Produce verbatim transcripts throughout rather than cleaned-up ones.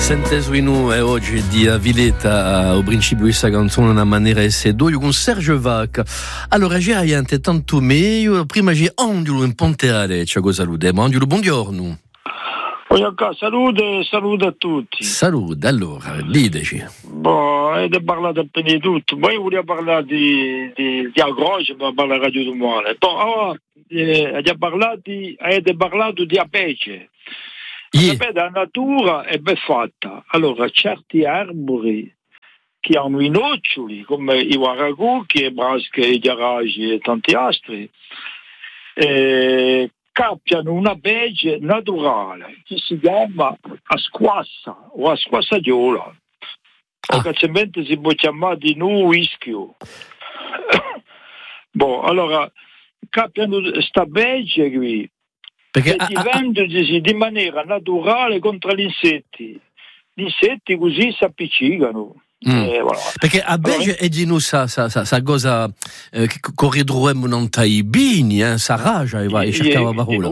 Sente su noi eh, oggi di Avileta al principio di questa canzone una maniera S due con Serge Vacca. Allora c'è anche tanto meglio, prima c'è Angelo in Ponterale, ciao cosa salutiamo. Angelo, buongiorno. Salute, salute a tutti. Salute, allora, diteci. Boh, avete parlato appena di tutto, poi io volevo parlare di, di, di Agroce, per parlare di Radio Dumone. Poi, allora, eh, avete parlato, avete parlato di Apece. Yeah. Sapete, la natura è ben fatta. Allora, certi arbori che hanno i noccioli, come i guaragucchi, i brasche, i garagi e tanti altri, eh, cappiano una pece naturale che si chiama asquassa o asquassagliola. Ah. O che si può chiamare di nu ischio. Boh, allora, cappiano sta pece qui. Perché e difendersi di maniera naturale contro gli insetti. Gli insetti così si appiccicano. Mm. Eh, voilà. Perché a Belgio è di noi sa, sa, sa, sa cosa eh, che corridremo non tai bini, eh, sa ragia e va e cercava parola.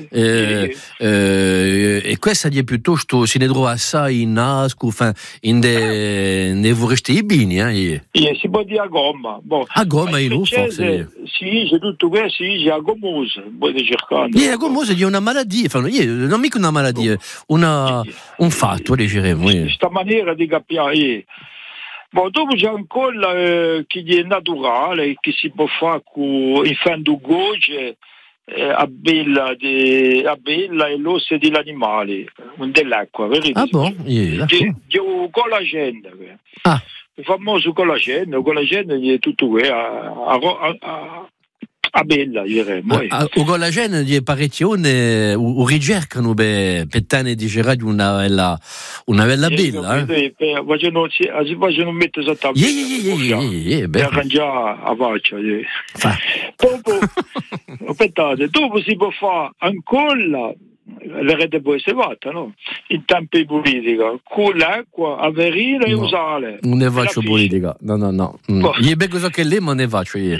E questa è piuttosto si ne trova assai in nasco, enfin, in de ne vorreste i bini, eh. Yeah, si può dire a gomma. Boh. A gomma in un forse. Si dice tutto questo, si dice a gommosa, puoi cercare. Yeah, a gommosa è una malattia, enfin, yeah, non mica una malattia, una un fatto, leggeremo. Questa maniera di capire. Bon, dopo c'è ancora eh, che è naturale, che si può fare con il fendo goce, eh, a bella, de, a bella e l'osso dell'animale, dell'acqua, vero? Ah, bon? Yeah, c'è un collagene, ah. il famoso collagene, il collagene è tutto questo, a, a, a, a bella, direi. Il collagene è parecchione, o ricercano per tane di gerare una bella, una bella bella. Si facciano mettere esattamente. Yeah, yeah, yeah, yeah, per arrangiare a faccia. Dopo, aspettate, dopo si può fare ancora, la rete può essere fatta, no? In tempi di politica, con l'acqua a verire e no, usare. Non ne faccio politica, no, no, no. Mm. Io è cosa che lei ma ne faccio io.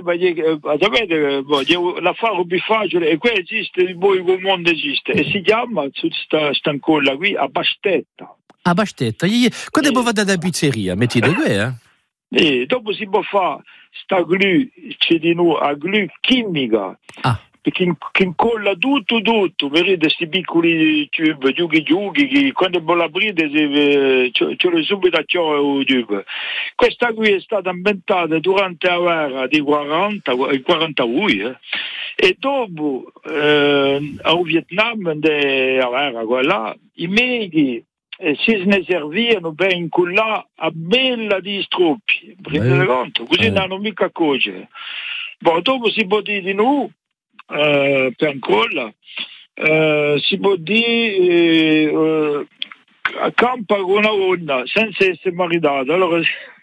Sapete, l'affare più facile, e qui esiste, voi il mondo esiste, e si chiama, sta ancora qui, a Bastetta. A Bastetta? Quando può fare da pizzeria, mettete qui, eh? E dopo si può fare sta glu, c'è di noi, a glu chimica. Ah. Che, che incolla tutto tutto, vedete questi piccoli tubi, giughi giughi, che quando vuole aprire ce lo subito a ciò tube. Questa qui è stata inventata durante la guerra di quaranta, quarantadue, eh. E dopo eh, al Vietnam della guerra quella, i medici eh, si ne servivano per incollare a bella di struppi, prendete conto, così eh. non hanno mica cose. Poi dopo si può dire di noi, Uh, per ancora uh, si può dire uh, campa con una donna senza essere maritato, allora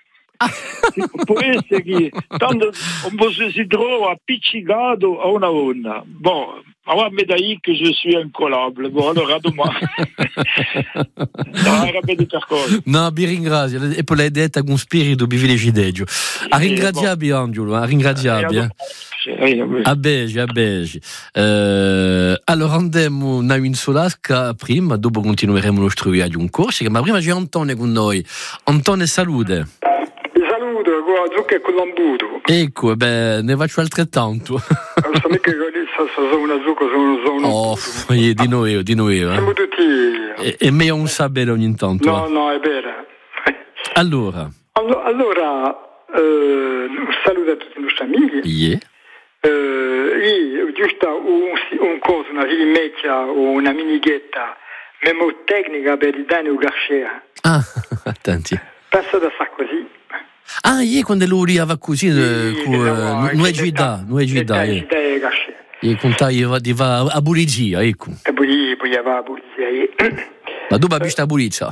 può essere che tanto un po' si trova appiccicato a una donna. Boh, allora mi dai che je suis incollable. Boh, allora domani no, era per cosa. No, vi ringrazio e poi l'hai detta con spirito privilegiato. A ringraziarvi, Angelo, a ringraziarvi. Eh. A Bege, a Bege. Eh, allora andiamo in Solasca prima, dopo continueremo il nostro viaggio in corso, ma prima c'è Antonio con noi. Antonio, salute. Saluto, zucca e con l'ambuto. Ecco, beh, ne faccio altrettanto. Non so mica che sono una zucca, sono oh, di noi, di noi. Eh. Siamo tutti... E, e me un sabere ogni tanto. No, no, è vero. Allora. Allora, eh, saluto a tutti i nostri amici. Yeah. Uh, giusto un, un coso, una rimecchia o una minighetta memotecnica per il danno Garcia. Ah, attenti. Passa da sa così. Ah, io quando lo uriava così, non è gida, non è gida. E contai di va a Bulizia, ecco. E poi poi va a Bulizia. Ma dove ha visto a Bulizia?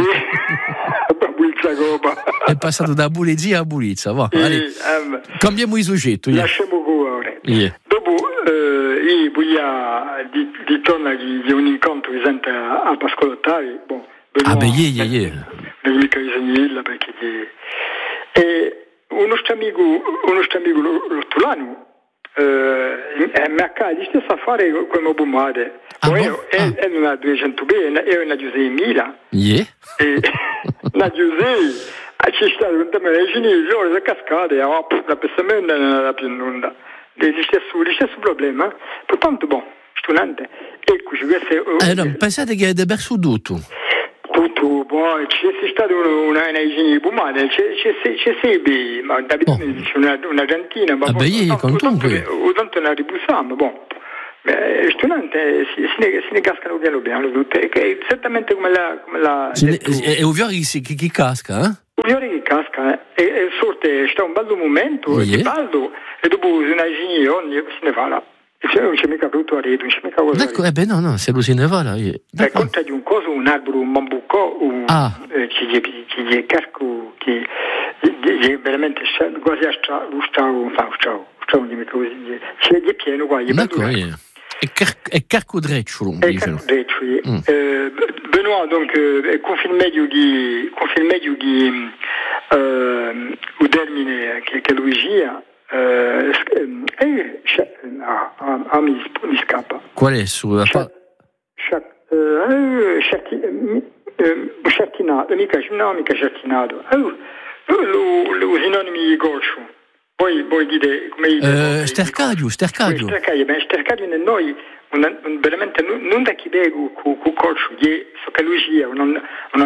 È passato da Bulizia a Bulizia, va. Cambiamo i soggetti. Lasciamo cuore. Yeah. Dopo, eh, io voglio di, di tornare di un incontro presente a, a Pascolottari. Bon, ah, beh, yeah, yeah, yeah. Non mica bisogna perché... E un nostro amico, un nostro amico Lottulano, eh, mi accade di stessa fare come bomade. Ah, poi boh? è, Ah. è una duecento bene, è una duemilamila. Yeah. E una Giuseppe, ci sta un tema di cinese, le cascate, la pessamenta non era più nulla. Lo stesso, lo stesso problema. Pertanto, bon, studente, ecco, ci questo... Eh, no, pensate che avete perso tutto? Tutto, poi c'è stato una igiene pomata, c'è sei, ma d'abitudine c'è un'Argentina, ma poi comunque o tanto ne ribussiamo, boh. Studente si ne cascano piano piano tutte, che è esattamente come la... Come la è ovvio che chi casca, eh? Ovvio che casca, e, e sorte, sta un bello momento, Yeah. e baldo, e dopo una igiene ogni se ne va là. E non c'è mica brutto a rete, non c'è mica cosa. Ecco, eh beh no, no, se lo se ne va là. Per conto di un coso, un albero, un bambucò, un, Ah. eh, che gli che gli casco, che gli veramente quasi a stra, lo stavo, fa stavo, stavo di così, c'è di pieno qua, gli D'accord, yeah. E, car- e carco dreccio, E diciamo. carco dreccio, Mm. euh, Benoît, donc, euh, confirmé du confirmé du euh, au terminé, che Luigi, euh, e, ah, ah, mi, mi scappa. Qual è su la pa- Certinato, mica, no, mica certinato. Lo sinonimi di goscio. Poi, poi dite come eh, Stercadio, Stercadio. Stercadio, beh, Stercadio noi una, un, veramente non, non da chi bego con il colcio, so che lui sia un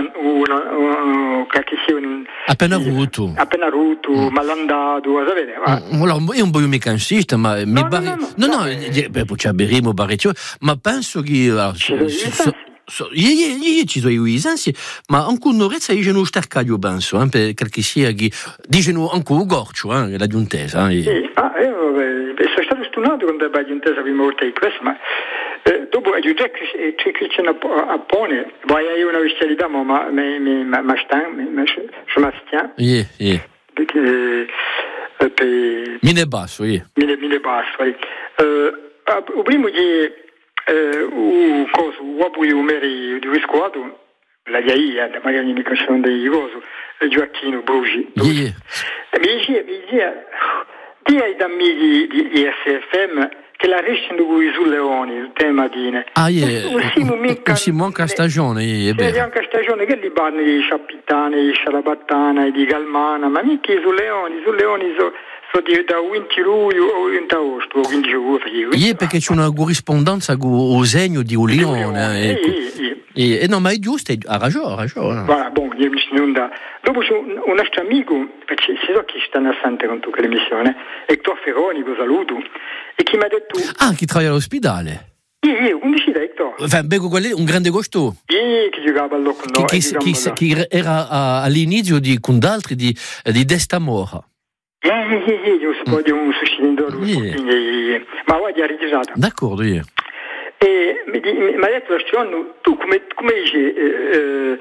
che sia un Appena avuto. appena rotto, mm. malandato, sapete? Mm, allora, io un po' io mecanicista, ma mi no, barri... no, no, no, no, no, eh. beh, poi c'è Berimo, Barrecchio, ma penso che... Allora, so, so, so, so, io, io, io ci sono i sensi, ma anche un'orezza dicono Stercadio, penso, eh, perché sia che... Dicono anche un gorcio, eh, la giuntesa. Eh. Sì, ah, io sono stato studiato quando la giuntesa la prima volta di questo, ma eh, dopo ho già che c'è a Pone, vai a una bestialità, ma ma ma ma sta, ma je m'astiens. Yeah, yeah. Perché per Mine basso, yeah. Mine mine basso, eh. Uh, primo che o coso, o apoio meri di squadro, la via, da magari mi canzone dei coso, Gioacchino Brugi. Yeah. Mi dice, mi dice, di ai amici di, di S F M che la rescendo con i sul Leoni, il tema di... Ah, yeah. Un Simon Castagione, yeah, beh. Simon Castagione, che li parli di Sciappitane, di Scialabattana, di Galmana, ma mica i sul Leoni, sul Leoni so... So di, da venti luglio o venti agosto, quindi io. Yeah, perché c'è una corrispondenza con il segno di un leone. Eh, ecco. E eh, eh, no, ma è giusto, ha ragione, ha ragione. Voilà, bon, io mi sono da. Dopo c'è un, un nostro amico, perché si so che sta nascente con tutta l'emissione, Ettore Ferroni, lo saluto, e che mi ha detto... Ah, chi lavora all'ospedale? Io, io, undici da Ettore. Enfin, becco quello, un grande gosto. Io, che giocava a con noi. Chi, chi, chi, chi era a, all'inizio di, con altri di, di Destamora. Eh, eh, eh, io so di un sostenitore, ma guarda, ha rigisato. D'accordo, io. E mi ha detto la storia, tu come, come dici, eh,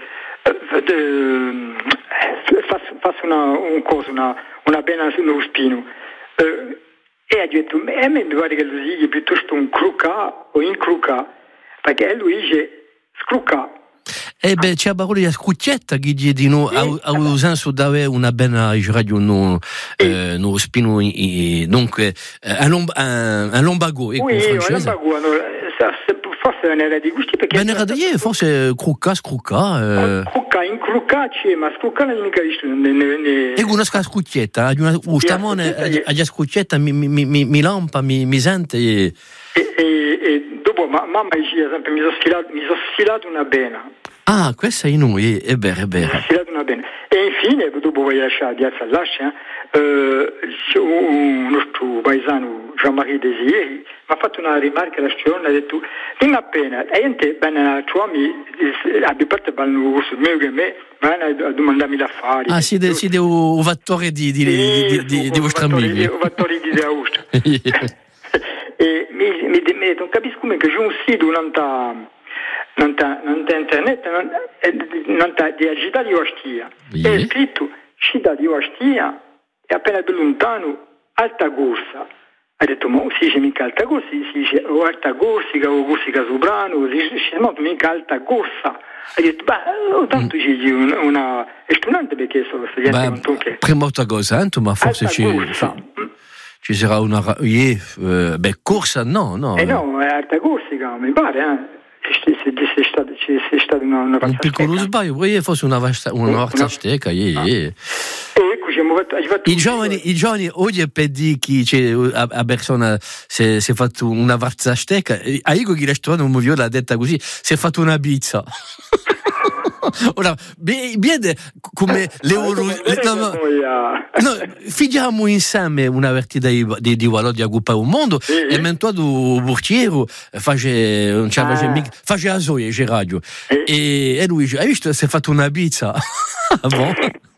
eh, faccio una, un coso, una, una pena sullo spino. Eh, e ha detto, a me mi pare che lui sia piuttosto un crucà o incrucà, perché lui dice scrucà. Eh beh, c'è la parola di scruccietta che dice di no, a senso di avere una bella radio no, eh, no spino, dunque un, lomb- un, un lombago, ecco, oui, francese. Un lombago, no, forse non era di gusti perché... Ben era di ieri, forse crucca, scrucca. Eh. Crucca, incrucca, ma scrucca non è mica visto. E una scruccietta, uh, stamone, a già scruccietta mi, mi, mi, mi lampa, mi, mi sente. E, e, e dopo, ma, mamma diceva sempre, mi sono sfilato, mi sono sfilato una bena. Ah, questa è in noi, è vero, è vero. Una bene. E infine, dopo voglio lasciare a Piazza Lascia, eh, un nostro paesano, Jean-Marie Desieri, mi ha fatto una rimarca alla storia, ha detto, dimmi appena, e io, bene, cioè, abbi parte il corso mio che me, ma a domandarmi l'affare. Ah, siete, siete un vattore di, di, di, di, di, di vostri amici. Un vattore di Austria. E mi ha detto, non capisco come che c'è un sito, non t'ha... Non c'è internet, non c'è di città di Ostia. Yeah. È scritto città di Ostia e appena più lontano Alta Corsa. Ha detto, ma si dice mica Alta Corsa, si dice o Alta Corsica o Corsica Soprano, si dice no, mica Alta Corsa. Ha detto, beh, tanto c'è una, una studente perché sono studiante con tu che... Prima volta cosa, ma forse ci... ci sarà una yeah, uh, beh, corsa no, no. Eh no, è alta corsa, mi pare, eh. C'è stata, c'è stata una, una un piccolo sbaglio, poi fosse una vasta una vasta steca, yeah, yeah. I giovani, i giovani oggi per dire che c'è a persona si è fatto una varza steca, a Igo che l'ha non mi l'ha detta così, si è fatto una pizza. Ora, vede come le oro. No, figliamo insieme una partita di, di, di valore di occupare un mondo sì. E mentre tu Burtiero face non c'è ah. mica face a Zoe c'è radio sì. e, e lui hai visto si è fatto una pizza. Bon.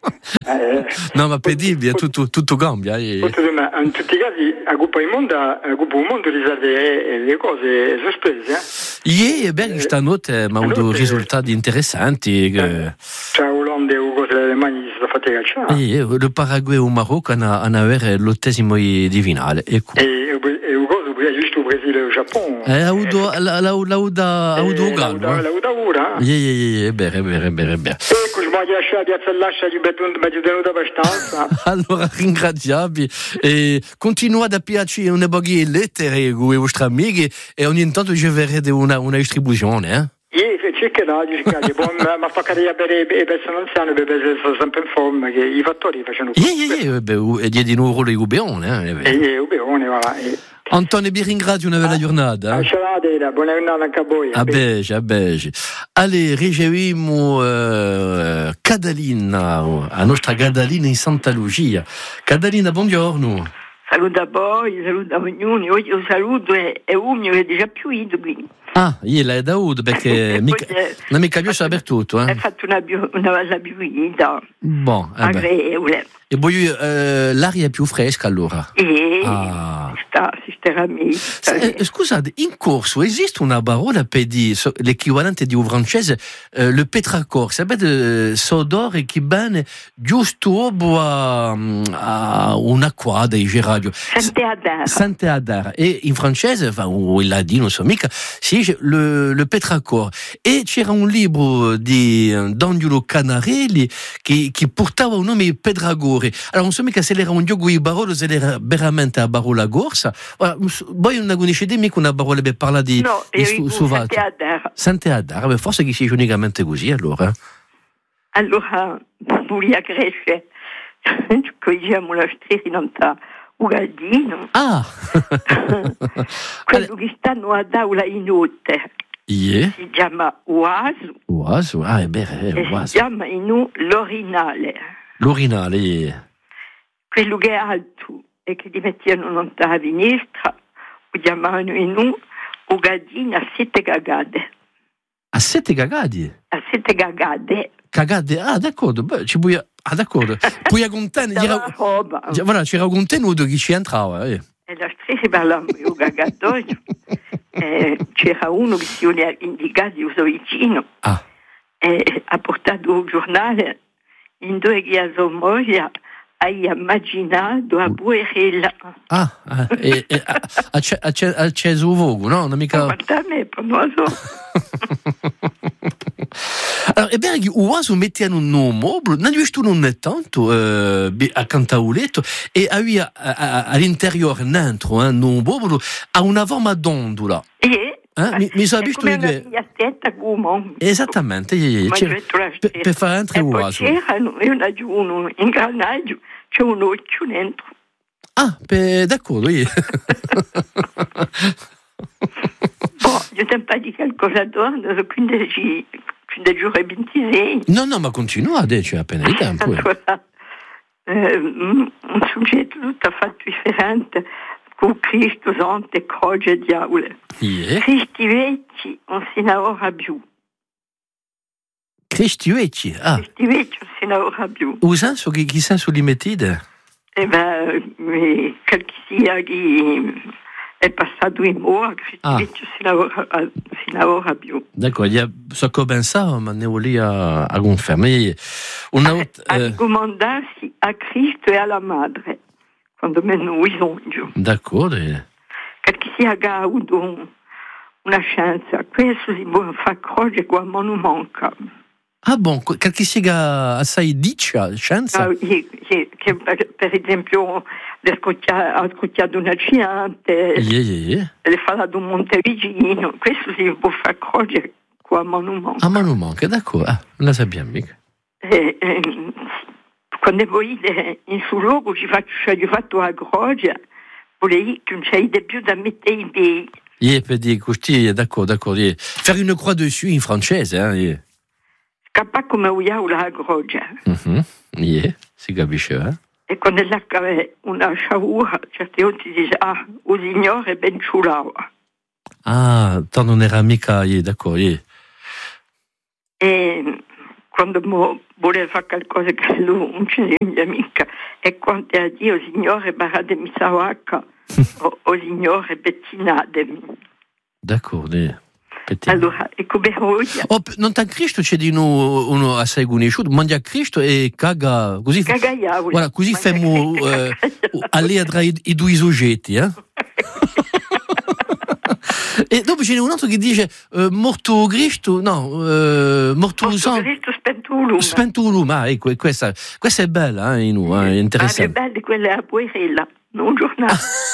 Eh, no, ma per dirvi, tutto, tutto cambia. Eh. In tutti i casi, a Coppa del Mondo, a Coppa del Mondo riserve le cose sorprese. Eh? Yeah, beh, stanotte mi ha avuto risultati interessanti. Eh. Che... C'è Hollande e Ugo dell'Alemagna si sono fatti cacciare. Yeah, il Paraguay e il Marocco hanno avuto l'ottesimo di finale. Ecco. E, e Ugo, hai visto il Brasile e il Giappone? Eh, ha avuto l'auda Gallo. L'auda ora? Yeah, yeah, yeah, è vero, è vero, è vero, è vero. Ecco, mi ha lasciato piazza lascia di Beton, ma ci tenuto abbastanza. Allora, ringraziabi e continuate a piacere una boghi lettere con i vostri amici e ogni tanto ci vedrete una, una distribuzione, eh? Sì, cercherò di cercare, ma fa capire per le persone anziane, per essere sempre in forma, che i fattori facciano questo. Sì, sì, e di nuovo le ubeone, eh? Sì, ubeone, voilà. Antonio, vi ringrazio, una bella ah, giornata. Eh? Buona giornata anche a voi. A beige, a beige. Allez, riceviamo uh, Catalina, la nostra Catalina in Santa Lucia. Catalina, buongiorno. Saluto a voi, saluto a ognuno. Oggi un saluto e, e uno che è già più ido qui. Ah, io l'hai dato perché mica, non mica più saper tutto. Eh? Hai fatto una, una cosa più ida. Bon, eh agreevole. E poi eh, l'aria è più fresca allora? Eh, ah. sta, si sta eh, Scusate, in corso esiste una parola per dire l'equivalente di un francese, eh, le petracor, sapete, s'odore che bene giusto a, a una quadra di radio. Saint-Théodore. Saint-Théodore. E in francese, enfin, o in ladino, non so mica, si dice le, le petracor. E c'era un libro di D'Angelo Canarelli che, che portava un nome Pedragore. Allora, non so mica se era un gioco di parole, se era veramente a parola corsa. Voi non conoscete mica una parola per parlare di... No, di su, su Saint-Théodore. Saint-Théodore, forse che sia unicamente così, allora. Allora, volia crescere, cogliamo la strinata Ugaldino. Ah! Quello che stanno a Daula in notte. Yeah. Si chiama Oasu. Oasu, ah, è vero, è Oasu. Si chiama in nu l'orinale. L'orinale, yeah. Quello che è alto e che ti mettevano lontano a finestra, lo chiamavano in nu Ugadino a sette cagate. A sette cagate? A sette cagate. Cagate? Ah, d'accordo, beh, ci puoi... Ah, d'accordo. Poi a contare... Voilà, c'era un tenuto che ci entrava, eh. E la stessa parlavamo di un cagatoio. eh, c'era uno che si voleva indicare di uso vicino. Ah. E ha portato un giornale in due che a sua moglie hai immaginato a Buerella. Ah, e, e a, a, a, a acceso vogo, no? Non mica... Ma a me, non lo so. Allora, e bene, Oasu metteva un nome, non giusto non è tanto, eh, a Cantauletto, e aveva all'interiore, dentro, un nome, a una forma d'ondola. E? Eh? Mi, mi sa visto come una piazzetta come esattamente per, per fare entrare Oasu e c'era un ingranaggio, c'è un occhio dentro. Ah, per, d'accordo io. Bon, io ti pas di qualcosa d'orno, quindici ore e ventisei. No, no, ma continua adesso, c'è appena il tempo. Allora, eh, un soggetto tutto affatto differente, con Cristo, Sante, Croce e Diavolo. Yeah. Cristi vecchi non si lavora più. Cristi vecchi? Ah. Cristi vecchi non si lavora più. Un senso che chi senso li mettete? Eh ben, quel che sia che è passato in ora, Cristi ah. vecchi si lavora, si lavora più. D'accordo, so come ça, ma ne volevo a confermare. Una volta, a, eh... a ricomandarsi a Cristo e alla Madre. Quando meno bisogno. D'accordo. Perché si ha avuto una chance, questo si può fare croce quando non manca. Ah bon, qualche siga assai dicia, scienza? Ah, che, che, che per esempio le ascoltare una Ciante, yeah, yeah, yeah. le fa da un Monterigino, questo si può far cogliere qua a Monument. A Monument, che d'accordo, ah, non la sappiamo mica. E, e, quando voi in suo luogo ci faccio, ci ho fatto la croce, volevo che non c'è più da mettere i bei. Yeah, per dire così, d'accordo, d'accordo. Yeah. Faire une croix dessus in francese, hein, yeah. Scappa come uiau la croce. Mm-hmm. Yeah, si capisce, eh? E quando là c'è una sciagura, certe volte si dice, ah, o signore ben ciulava. Ah, tanto non era mica, yeah, d'accordo, yeah. E quando mo voleva fare qualcosa che lui non ci mia amica, e quando ha detto, o signore baratemi sa vacca, o, o signore pettinatemi. D'accordo, yeah. Allora, ecco beh, oh, non tan Cristo c'è di uno, uno assai conosciuto, mangia Cristo e caga così. Caga iaula. Guarda, così facciamo eh, alle tra i, i due soggetti, eh? E dopo c'è un altro che dice eh, morto Cristo, no, eh, morto, morto San... Cristo spento un lume. Spento un lume, ah, ecco, questa, questa è bella, eh, in, eh, è interessante. Ah, è bella, quella è la poerella, non un giornale.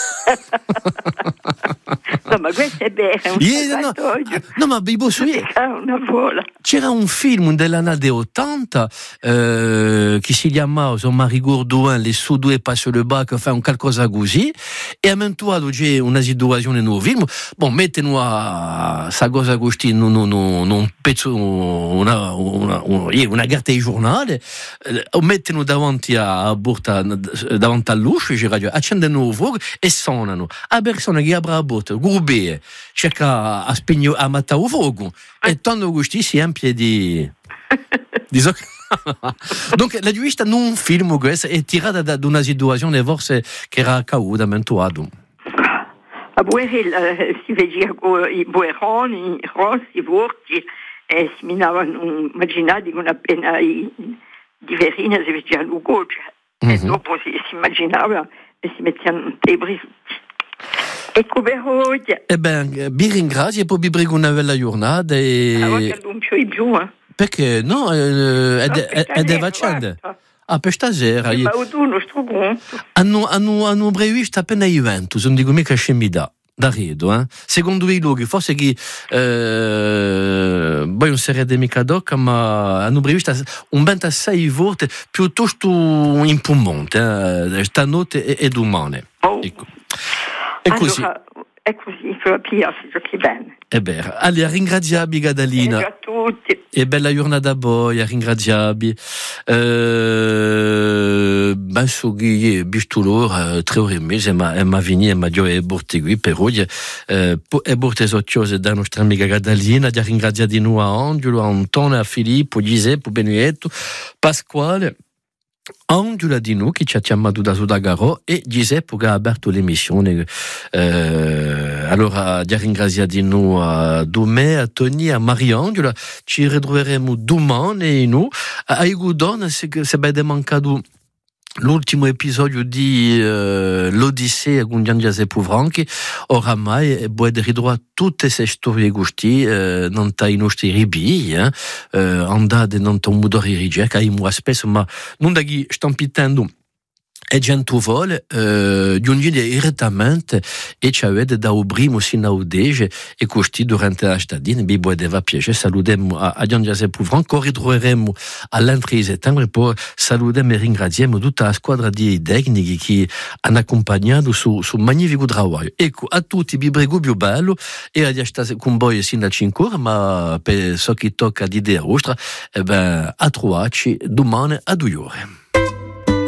No, ma questo è bene, un yeah, no, no, ma vi posso dire, una vola. C'era un film dell'année ottanta eh, che si chiamava insomma Rigordouin, les sous-doués passent le bac, enfin un qualcosa così, e a mentuato c'è una situazione nel film, bon, mettono a sta cosa così in un, un, un pezzo, una, una, una, una carta di giornale, eh, mettono davanti a, a porta, davanti all'uscio, accendono il fuoco e suonano. A persona che apre la porta, gurbe, cerca a spegnere, a matare il fuoco, e tanto questi si empie di... di so... Donc la giurista non film questo è tirata da una situazione forse che era accaduta mentuato. A Buerel si vedeva i bueroni, i rossi, i vorti, e si minavano, immaginate con appena i di verina si vedevano goccia, e dopo si, si immaginava e si mettevano dei brivici. Ecco Beroglia. Eh ben, vi ringrazio e poi vi prego una bella giornata e... Ah, guarda, non c'ho più, eh. Perché? No, eh, no è, è delle faccende. Ah, per stasera. Ma tu non sto conto. Hanno, hanno, hanno previsto appena Juventus, non dico mica scemmità. Da rido, eh. Secondo i luoghi, forse che eh, poi non sarebbe mica d'occa, ma hanno previsto un vento assai forte, piuttosto in Piemonte, eh, stanotte e, e domani. Oh. Ecco. E così. Allora, è così, per Pia si giochi bene. È vero. Allora, ringraziabi Gadalina. Ciao a tutti. E bella giornata a voi, ringraziabi. Eh, ben so che visto l'ora, tre ore e mese, ma è ma vini e ma io è borti qui per oggi. Eh, è borti socciosi da nostra amica Gadalina, di ringraziare di noi a Angelo, a Antonio, a Filippo, Giuseppe, Benedetto, Pasquale. Angela di noi che ci ha chiamato da Sudagaro e Giuseppe che ha aperto l'emissione. Eh, allora, di ringraziare di noi a Domè, a Tony, a Mariangela. Ci ritroveremo domani e noi a Igudon se, se avete mancato l'ultimo episodio di uh, l'Odissea con Gian Giuseppe Franchi, oramai potete ritrovare tutte queste storie gusti uh, non i nostri ribi, eh? uh, andate non un modo di ricerca, io spesso, ma non da chi stampitando e gente vuole uh, giungere direttamente e ci avete da un primo sino a udege e così durante la stagione vi poteva piacere. Salutiamo a, a Gian Giuseppe Franco, ritroveremo all'entrée di settembre e poi salutiamo e ringraziamo tutta la squadra di tecnici che hanno accompagnato su, su magnifico lavoro. Ecco, a tutti vi prego più bello e a stare con voi sino a cinque ore, ma per ciò che tocca di idea vostra, eh ben, a trovarci domani a due ore.